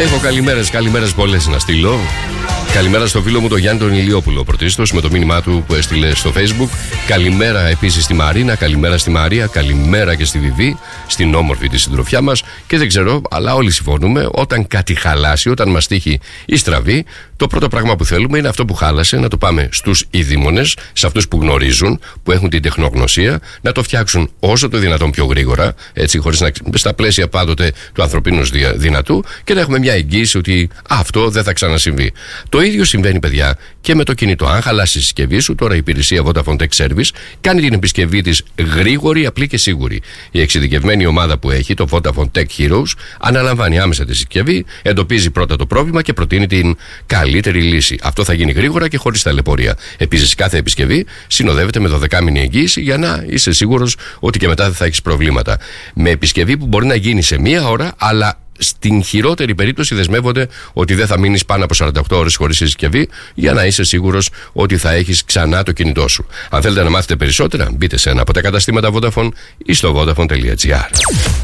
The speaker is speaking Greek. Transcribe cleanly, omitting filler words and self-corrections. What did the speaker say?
Έχω καλημέρες πολλές να στείλω. Καλημέρα στο φίλο μου τον Γιάννη τον Ηλιόπουλο πρωτίστως με το μήνυμά του που έστειλε στο Facebook. Καλημέρα επίσης στη Μαρίνα, καλημέρα στη Μαρία, καλημέρα και στη Βιβί, στην όμορφη τη συντροφιά μας. Και δεν ξέρω, αλλά όλοι συμφωνούμε, όταν κάτι χαλάσει, όταν μας τύχει η στραβή, το πρώτο πράγμα που θέλουμε είναι αυτό που χάλασε να το πάμε στους ειδήμονες, σε αυτούς που γνωρίζουν, που έχουν την τεχνογνωσία, να το φτιάξουν όσο το δυνατόν πιο γρήγορα, έτσι, χωρίς να στα πλαίσια πάντοτε του ανθρωπίνου δυνατού, και να έχουμε μια εγγύηση ότι αυτό δεν θα ξανασυμβεί. Το ίδιο συμβαίνει, παιδιά, και με το κινητό. Αν χαλάσει η συσκευή σου, τώρα η υπηρεσία Vodafone Tech Service κάνει την επισκευή της γρήγορη, απλή και σίγουρη. Η εξειδικευμένη ομάδα που έχει, το Vodafone Tech Heroes, αναλαμβάνει άμεσα τη συσκευή, εντοπίζει πρώτα το πρόβλημα και προτείνει την καλύτερη λύση. Αυτό θα γίνει γρήγορα και χωρίς ταλαιπωρία. Επίσης, κάθε επισκευή συνοδεύεται με 12μηνη εγγύηση για να είσαι σίγουρος ότι και μετά δεν θα έχεις προβλήματα. Με επισκευή που μπορεί να γίνει σε μία ώρα, αλλά στην χειρότερη περίπτωση δεσμεύονται ότι δεν θα μείνεις πάνω από 48 ώρες χωρίς συσκευή, για να είσαι σίγουρος ότι θα έχεις ξανά το κινητό σου. Αν θέλετε να μάθετε περισσότερα, μπείτε σε ένα από τα καταστήματα Vodafone ή στο vodafone.gr.